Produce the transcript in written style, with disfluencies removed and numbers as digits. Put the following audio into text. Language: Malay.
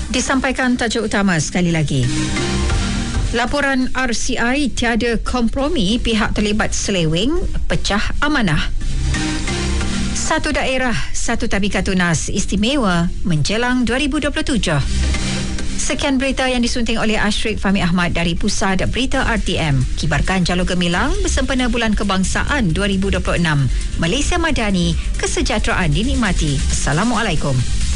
Disampaikan tajuk utama sekali lagi. Laporan RCI tiada kompromi, pihak terlibat seleweng, pecah amanah. Satu daerah, satu tabika tunas istimewa menjelang 2027. Sekian berita yang disunting oleh Ashrik Fahmi Ahmad dari Pusat Berita RTM. Kibarkan jalur gemilang bersempena Bulan Kebangsaan 2026. Malaysia Madani, kesejahteraan dinikmati. Assalamualaikum.